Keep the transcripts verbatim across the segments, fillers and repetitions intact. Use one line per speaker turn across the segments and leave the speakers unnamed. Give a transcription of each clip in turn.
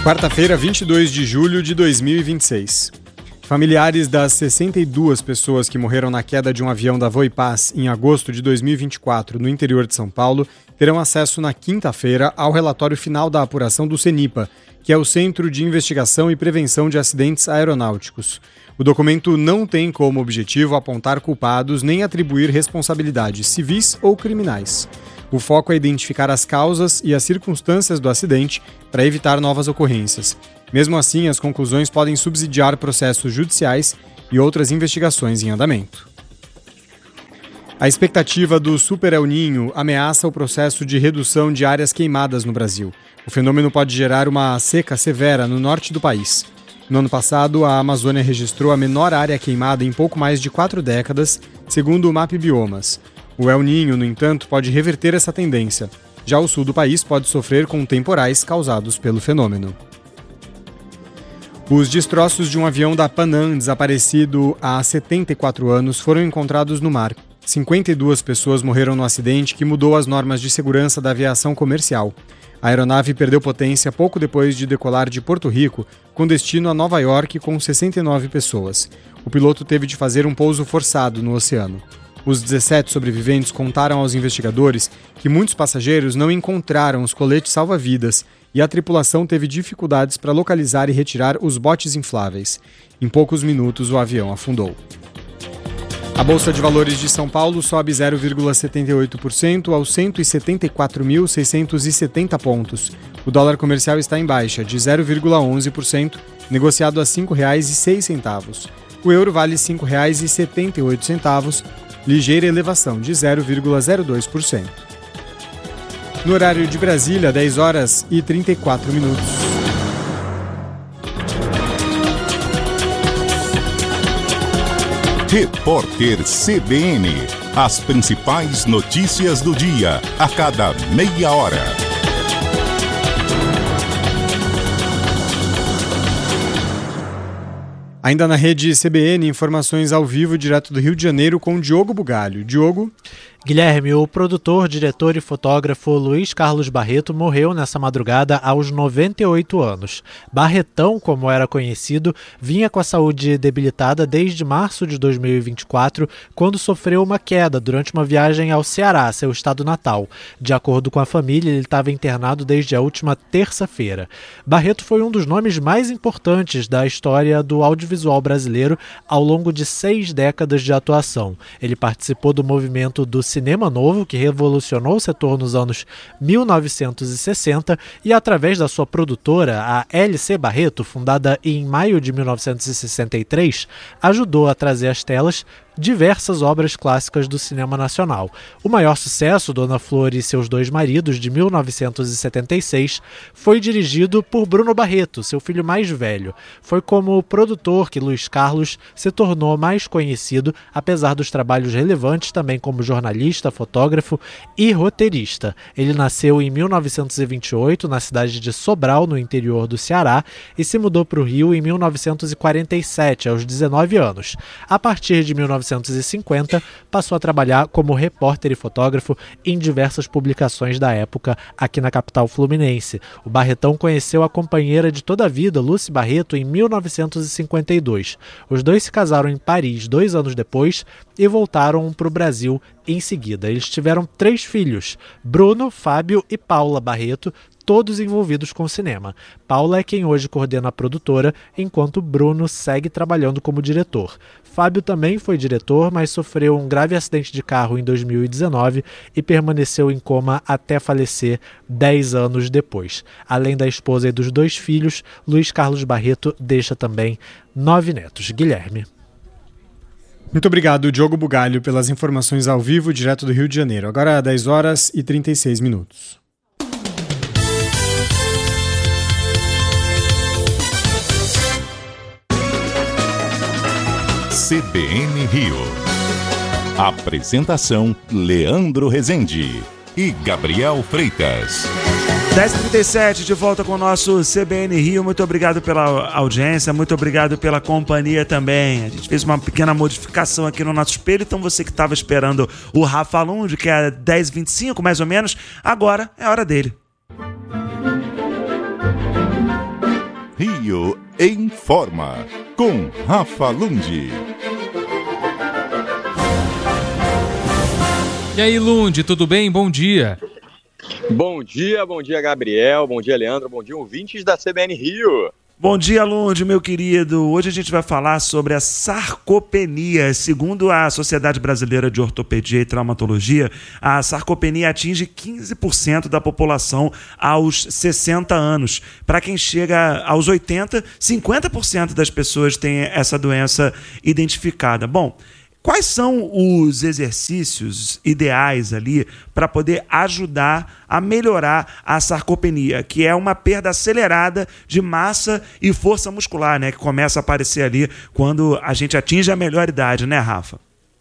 Quarta-feira, vinte e dois de julho de dois mil e vinte e seis. Familiares das sessenta e duas pessoas que morreram na queda de um avião da Voipaz em agosto de dois mil e vinte e quatro no interior de São Paulo terão acesso na quinta-feira ao relatório final da apuração do CENIPA, que é o Centro de Investigação e Prevenção de Acidentes Aeronáuticos. O documento não tem como objetivo apontar culpados nem atribuir responsabilidades civis ou criminais. O foco é identificar as causas e as circunstâncias do acidente para evitar novas ocorrências. Mesmo assim, as conclusões podem subsidiar processos judiciais e outras investigações em andamento. A expectativa do Super El Niño ameaça o processo de redução de áreas queimadas no Brasil. O fenômeno pode gerar uma seca severa no norte do país. No ano passado, a Amazônia registrou a menor área queimada em pouco mais de quatro décadas, segundo o MapBiomas. O El Niño, no entanto, pode reverter essa tendência. Já o sul do país pode sofrer com temporais causados pelo fenômeno. Os destroços de um avião da Pan Am desaparecido há setenta e quatro anos foram encontrados no mar. cinquenta e duas pessoas morreram no acidente que mudou as normas de segurança da aviação comercial. A aeronave perdeu potência pouco depois de decolar de Porto Rico, com destino a Nova York com sessenta e nove pessoas. O piloto teve de fazer um pouso forçado no oceano. Os dezessete sobreviventes contaram aos investigadores que muitos passageiros não encontraram os coletes salva-vidas e a tripulação teve dificuldades para localizar e retirar os botes infláveis. Em poucos minutos, o avião afundou. A Bolsa de Valores de São Paulo sobe zero vírgula setenta e oito por cento aos cento e setenta e quatro mil, seiscentos e setenta pontos. O dólar comercial está em baixa, de zero vírgula onze por cento, negociado a cinco reais e seis centavos. O euro vale cinco reais e setenta e oito centavos, ligeira elevação de zero vírgula zero dois por cento. No horário de Brasília, dez horas e trinta e quatro minutos.
Repórter C B N. As principais notícias do dia, a cada meia hora.
Ainda na rede C B N, informações ao vivo direto do Rio de Janeiro com Diogo Bugalho. Diogo...
Guilherme, o produtor, diretor e fotógrafo Luiz Carlos Barreto morreu nessa madrugada aos noventa e oito anos. Barretão, como era conhecido, vinha com a saúde debilitada desde março de dois mil e vinte e quatro, quando sofreu uma queda durante uma viagem ao Ceará, seu estado natal. De acordo com a família, ele estava internado desde a última terça-feira. Barreto foi um dos nomes mais importantes da história do audiovisual brasileiro ao longo de seis décadas de atuação. Ele participou do movimento do Cinema Novo, que revolucionou o setor nos anos mil novecentos e sessenta, e através da sua produtora, a L C Barreto, fundada em maio de mil novecentos e sessenta e três, ajudou a trazer às telas diversas obras clássicas do cinema nacional. O maior sucesso, Dona Flor e seus dois maridos, de mil novecentos e setenta e seis, foi dirigido por Bruno Barreto, seu filho mais velho. Foi como produtor que Luiz Carlos se tornou mais conhecido, apesar dos trabalhos relevantes também como jornalista, fotógrafo e roteirista. Ele nasceu em mil novecentos e vinte e oito, na cidade de Sobral, no interior do Ceará, e se mudou para o Rio em mil novecentos e quarenta e sete, aos dezenove anos. A partir de mil novecentos e cinquenta, passou a trabalhar como repórter e fotógrafo em diversas publicações da época aqui na capital fluminense. O Barretão conheceu a companheira de toda a vida, Lúcia Barreto, em mil novecentos e cinquenta e dois. Os dois se casaram em Paris dois anos depois e voltaram para o Brasil em seguida. Eles tiveram três filhos, Bruno, Fábio e Paula Barreto, todos envolvidos com cinema. Paula é quem hoje coordena a produtora, enquanto Bruno segue trabalhando como diretor. Fábio também foi diretor, mas sofreu um grave acidente de carro em dois mil e dezenove e permaneceu em coma até falecer dez anos depois. Além da esposa e dos dois filhos, Luiz Carlos Barreto deixa também nove netos. Guilherme.
Muito obrigado, Diogo Bugalho, pelas informações ao vivo direto do Rio de Janeiro. Agora dez horas e trinta e seis minutos.
C B N Rio. Apresentação: Leandro Rezende e Gabriel Freitas.
dez e trinta e sete, de volta com o nosso C B N Rio. Muito obrigado pela audiência, muito obrigado pela companhia também. A gente fez uma pequena modificação aqui no nosso espelho, então você que estava esperando o Rafa Lund, que é dez e vinte e cinco mais ou menos, agora é a hora dele.
Rio informa, com Rafa Lund.
E aí, Lund, tudo bem? Bom dia.
Bom dia, bom dia, Gabriel, bom dia, Leandro, bom dia, ouvintes da C B N Rio.
Bom dia, Lund, meu querido. Hoje a gente vai falar sobre a sarcopenia. Segundo a Sociedade Brasileira de Ortopedia e Traumatologia, a sarcopenia atinge quinze por cento da população aos sessenta anos. Para quem chega aos oitenta, cinquenta por cento das pessoas têm essa doença identificada. Bom, quais são os exercícios ideais ali para poder ajudar a melhorar a sarcopenia, que é uma perda acelerada de massa e força muscular, né, que começa a aparecer ali quando a gente atinge a melhor idade, né, Rafa?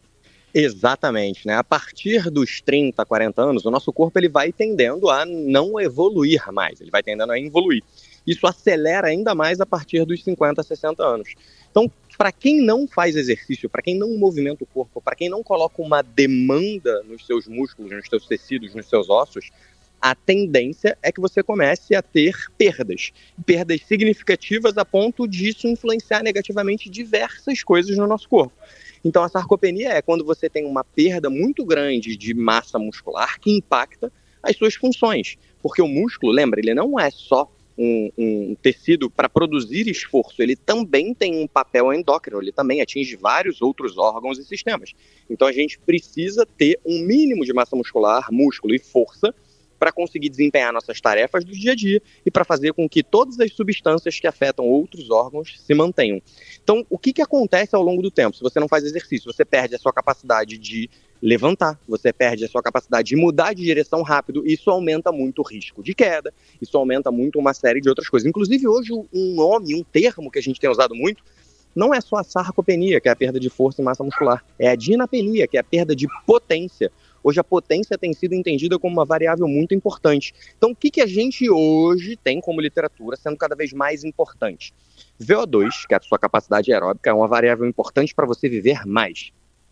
Exatamente, né? A partir dos trinta, quarenta anos, o nosso corpo ele vai tendendo a não evoluir mais, ele vai tendendo a involuir. Isso acelera ainda mais a partir dos cinquenta, sessenta anos. Então, para quem não faz exercício, para quem não movimenta o corpo, para quem não coloca uma demanda nos seus músculos, nos seus tecidos, nos seus ossos, a tendência é que você comece a ter perdas. Perdas significativas a ponto disso influenciar negativamente diversas coisas no nosso corpo. Então, a sarcopenia é quando você tem uma perda muito grande de massa muscular que impacta as suas funções. Porque o músculo, lembra, ele não é só Um, um tecido para produzir esforço, ele também tem um papel endócrino, ele também atinge vários outros órgãos e sistemas. Então a gente precisa ter um mínimo de massa muscular, músculo e força para conseguir desempenhar nossas tarefas do dia a dia e para fazer com que todas as substâncias que afetam outros órgãos se mantenham. Então, o que, que acontece ao longo do tempo? Se você não faz exercício, você perde a sua capacidade de levantar, você perde a sua capacidade de mudar de direção rápido, isso aumenta muito o risco de queda, isso aumenta muito uma série de outras coisas. Inclusive, hoje, um nome, um termo que a gente tem usado muito, não é só a sarcopenia, que é a perda de força e massa muscular, é a dinapenia, que é a perda de potência. Hoje a potência tem sido entendida como uma variável muito importante. Então, o que, que a gente hoje tem como literatura sendo cada vez mais importante? V O dois, que é a sua capacidade aeróbica, é uma variável importante para você viver mais.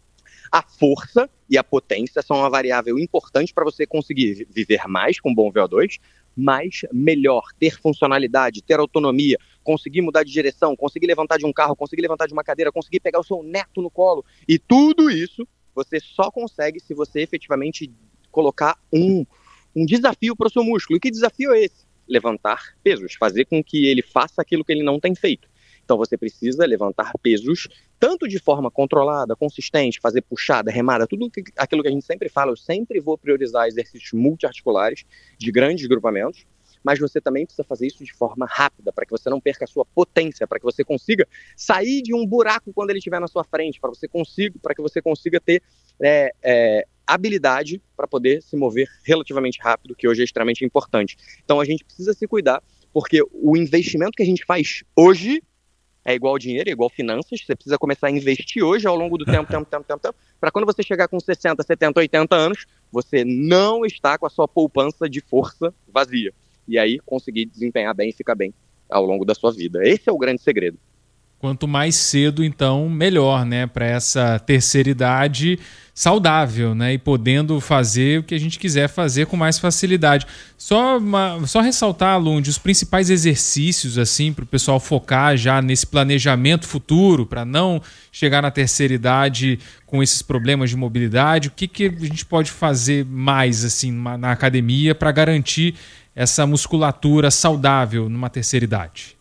A força e a potência são uma variável importante para você conseguir viver mais com bom V O dois, mas melhor, ter funcionalidade, ter autonomia, conseguir mudar de direção, conseguir levantar de um carro, conseguir levantar de uma cadeira, conseguir pegar o seu neto no colo. E tudo isso você só consegue se você efetivamente colocar um, um desafio para o seu músculo. E que desafio é esse? Levantar pesos, fazer com que ele faça aquilo que ele não tem feito. Então você precisa levantar pesos tanto de forma controlada, consistente, fazer puxada, remada, tudo aquilo que a gente sempre fala. Eu sempre vou priorizar exercícios multiarticulares de grandes grupamentos, mas você também precisa fazer isso de forma rápida, para que você não perca a sua potência, para que você consiga sair de um buraco quando ele estiver na sua frente, para você consiga, para que você consiga ter é, é, habilidade para poder se mover relativamente rápido, que hoje é extremamente importante. Então a gente precisa se cuidar, porque o investimento que a gente faz hoje é igual dinheiro, é igual finanças. Você precisa começar a investir hoje ao longo do tempo, tempo, tempo, tempo, tempo, para quando você chegar com sessenta, setenta, oitenta anos, você não está com a sua poupança de força vazia. E aí conseguir desempenhar bem e ficar bem ao longo da sua vida. Esse é o grande segredo.
Quanto mais cedo, então, melhor, né? Para essa terceira idade saudável, né? E podendo fazer o que a gente quiser fazer com mais facilidade. Só, uma, só ressaltar, Lund, os principais exercícios, assim, para o pessoal focar já nesse planejamento futuro, para não chegar na terceira idade com esses problemas de mobilidade. O que, que a gente pode fazer mais, assim, na academia para garantir essa musculatura saudável numa terceira idade?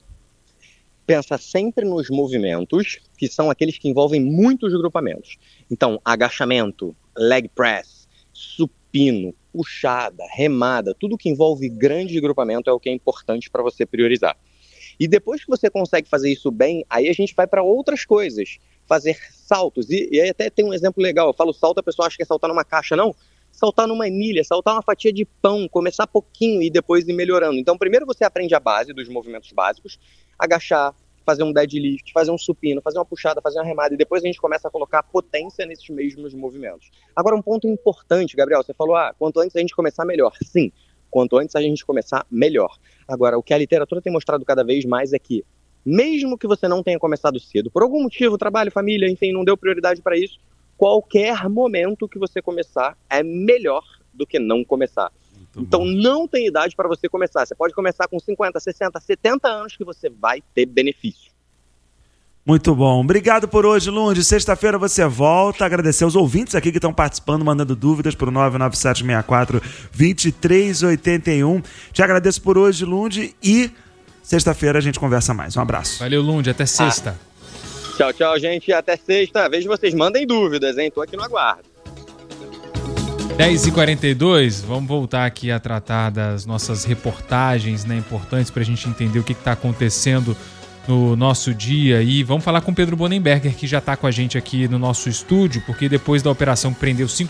Pensa sempre nos movimentos, que são aqueles que envolvem muitos grupamentos. Então, agachamento, leg press, supino, puxada, remada, tudo que envolve grande grupamento é o que é importante para você priorizar. E depois que você consegue fazer isso bem, aí a gente vai para outras coisas. Fazer saltos. E, e aí até tem um exemplo legal. Eu falo salto, a pessoa acha que é saltar numa caixa. Não. Saltar numa anilha, saltar uma fatia de pão, começar pouquinho e depois ir melhorando. Então, primeiro você aprende a base dos movimentos básicos, agachar, fazer um deadlift, fazer um supino, fazer uma puxada, fazer uma remada, e depois a gente começa a colocar potência nesses mesmos movimentos. Agora, um ponto importante, Gabriel, você falou, ah, quanto antes a gente começar, melhor. Sim, quanto antes a gente começar, melhor. Agora, o que a literatura tem mostrado cada vez mais é que, mesmo que você não tenha começado cedo, por algum motivo, trabalho, família, enfim, não deu prioridade para isso, qualquer momento que você começar é melhor do que não começar. Muito então bom. Não tem idade para você começar. Você pode começar com cinquenta, sessenta, setenta anos que você vai ter benefício.
Muito bom. Obrigado por hoje, Lunde. Sexta-feira você volta. Agradecer aos ouvintes aqui que estão participando, mandando dúvidas para o nove nove sete seis quatro, dois três oito um. Te agradeço por hoje, Lunde, e sexta-feira a gente conversa mais. Um abraço.
Valeu, Lunde. Até sexta.
Ah. Tchau, tchau, gente. Até sexta. Vejo vocês. Mandem dúvidas, hein? Tô aqui no aguardo.
dez e quarenta e dois, vamos voltar aqui a tratar das nossas reportagens, né, importantes para a gente entender o que está acontecendo no nosso dia. E vamos falar com o Pedro Bonenberger, que já está com a gente aqui no nosso estúdio, porque depois da operação que prendeu cinco